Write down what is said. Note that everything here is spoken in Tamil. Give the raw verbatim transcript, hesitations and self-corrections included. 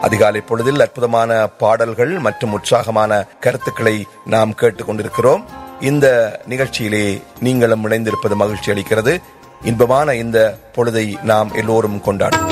அதிகாலை பொழுதில் அற்புதமான பாடல்கள் மற்றும் உற்சாகமான கருத்துக்களை நாம் கேட்டுக் கொண்டிருக்கிறோம். இந்த நிகழ்ச்சியிலே நீங்களும் இணைந்திருப்பது மகிழ்ச்சி அளிக்கிறது. இன்பமான இந்த பொழுதை நாம் எல்லோரும் கொண்டாடுவோம்.